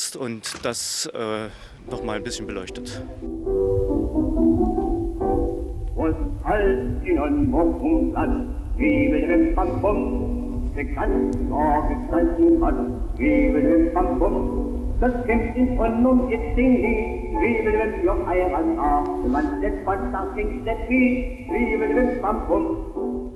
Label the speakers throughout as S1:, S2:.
S1: nutzt und das noch mal ein bisschen beleuchtet.
S2: Und halt ihnen Platz, wie will dem Bambum, bekannt, vorgeschalten hat, wie will dem Bambum, das kämpft in und jetzt den Lied, wie will dem Joch heiraten, auch, man setzt von das Ding, wie will dem Bambum.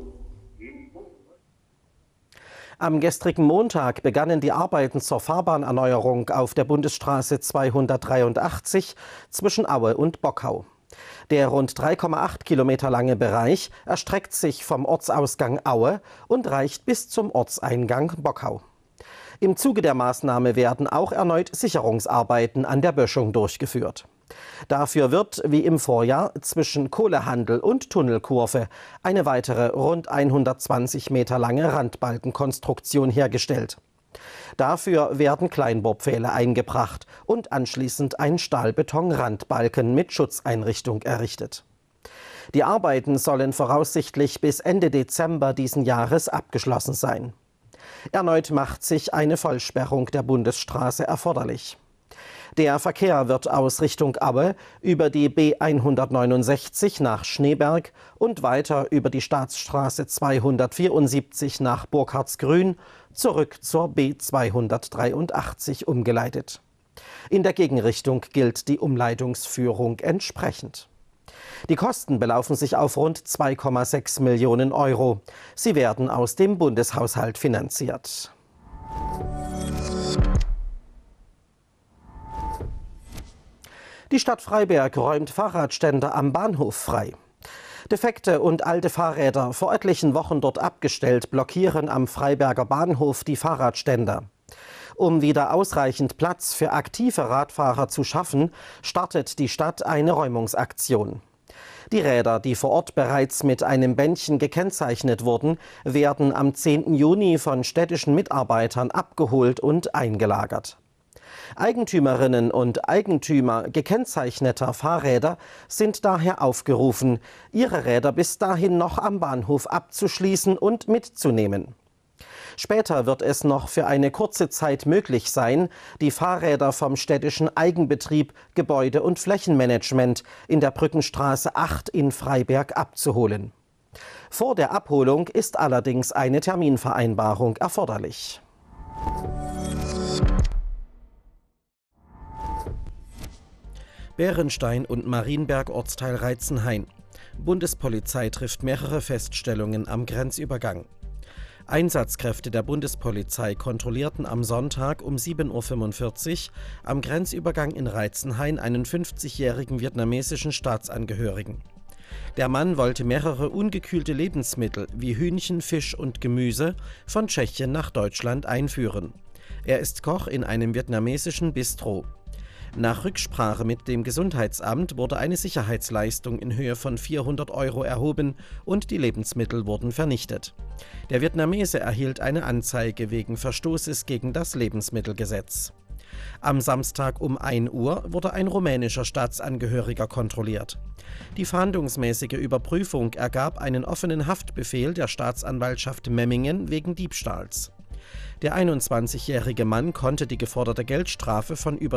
S3: Am gestrigen Montag begannen die Arbeiten zur Fahrbahnerneuerung auf der Bundesstraße 283 zwischen Aue und Bockau. Der rund 3,8 Kilometer lange Bereich erstreckt sich vom Ortsausgang Aue und reicht bis zum Ortseingang Bockau. Im Zuge der Maßnahme werden auch erneut Sicherungsarbeiten an der Böschung durchgeführt. Dafür wird, wie im Vorjahr, zwischen Kohlehandel und Tunnelkurve eine weitere rund 120 Meter lange Randbalkenkonstruktion hergestellt. Dafür werden Kleinbohrpfähle eingebracht und anschließend ein Stahlbeton-Randbalken mit Schutzeinrichtung errichtet. Die Arbeiten sollen voraussichtlich bis Ende Dezember diesen Jahres abgeschlossen sein. Erneut macht sich eine Vollsperrung der Bundesstraße erforderlich. Der Verkehr wird aus Richtung Aue über die B 169 nach Schneeberg und weiter über die Staatsstraße 274 nach Burkhardsgrün zurück zur B 283 umgeleitet. In der Gegenrichtung gilt die Umleitungsführung entsprechend. Die Kosten belaufen sich auf rund 2,6 Millionen Euro. Sie werden aus dem Bundeshaushalt finanziert. Die Stadt Freiberg räumt Fahrradständer am Bahnhof frei. Defekte und alte Fahrräder, vor etlichen Wochen dort abgestellt, blockieren am Freiberger Bahnhof die Fahrradständer. Um wieder ausreichend Platz für aktive Radfahrer zu schaffen, startet die Stadt eine Räumungsaktion. Die Räder, die vor Ort bereits mit einem Bändchen gekennzeichnet wurden, werden am 10. Juni von städtischen Mitarbeitern abgeholt und eingelagert. Eigentümerinnen und Eigentümer gekennzeichneter Fahrräder sind daher aufgerufen, ihre Räder bis dahin noch am Bahnhof abzuschließen und mitzunehmen. Später wird es noch für eine kurze Zeit möglich sein, die Fahrräder vom städtischen Eigenbetrieb Gebäude- und Flächenmanagement in der Brückenstraße 8 in Freiberg abzuholen. Vor der Abholung ist allerdings eine Terminvereinbarung erforderlich. Bärenstein und Marienberg, Ortsteil Reitzenhain. Bundespolizei trifft mehrere Feststellungen am Grenzübergang. Einsatzkräfte der Bundespolizei kontrollierten am Sonntag um 7:45 Uhr am Grenzübergang in Reitzenhain einen 50-jährigen vietnamesischen Staatsangehörigen. Der Mann wollte mehrere ungekühlte Lebensmittel wie Hühnchen, Fisch und Gemüse von Tschechien nach Deutschland einführen. Er ist Koch in einem vietnamesischen Bistro. Nach Rücksprache mit dem Gesundheitsamt wurde eine Sicherheitsleistung in Höhe von 400 € erhoben und die Lebensmittel wurden vernichtet. Der Vietnamese erhielt eine Anzeige wegen Verstoßes gegen das Lebensmittelgesetz. Am Samstag um 1 Uhr wurde ein rumänischer Staatsangehöriger kontrolliert. Die fahndungsmäßige Überprüfung ergab einen offenen Haftbefehl der Staatsanwaltschaft Memmingen wegen Diebstahls. Der 21-jährige Mann konnte die geforderte Geldstrafe von über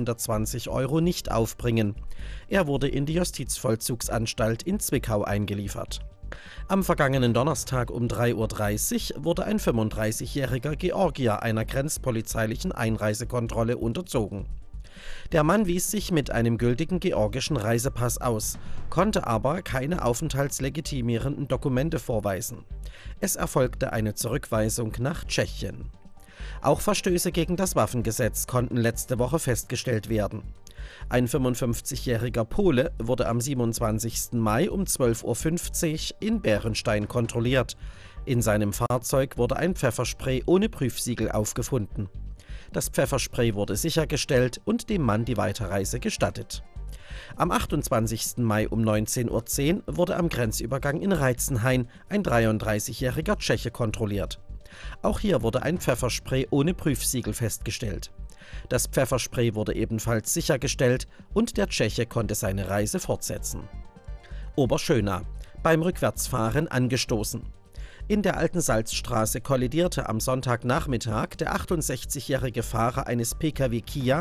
S3: 220 € nicht aufbringen. Er wurde in die Justizvollzugsanstalt in Zwickau eingeliefert. Am vergangenen Donnerstag um 3:30 Uhr wurde ein 35-jähriger Georgier einer grenzpolizeilichen Einreisekontrolle unterzogen. Der Mann wies sich mit einem gültigen georgischen Reisepass aus, konnte aber keine aufenthaltslegitimierenden Dokumente vorweisen. Es erfolgte eine Zurückweisung nach Tschechien. Auch Verstöße gegen das Waffengesetz konnten letzte Woche festgestellt werden. Ein 55-jähriger Pole wurde am 27. Mai um 12:50 Uhr in Bärenstein kontrolliert. In seinem Fahrzeug wurde ein Pfefferspray ohne Prüfsiegel aufgefunden. Das Pfefferspray wurde sichergestellt und dem Mann die Weiterreise gestattet. Am 28. Mai um 19:10 Uhr wurde am Grenzübergang in Reitzenhain ein 33-jähriger Tscheche kontrolliert. Auch hier wurde ein Pfefferspray ohne Prüfsiegel festgestellt. Das Pfefferspray wurde ebenfalls sichergestellt und der Tscheche konnte seine Reise fortsetzen. Oberschöna: beim Rückwärtsfahren angestoßen. In der Alten Salzstraße kollidierte am Sonntagnachmittag der 68-jährige Fahrer eines Pkw Kia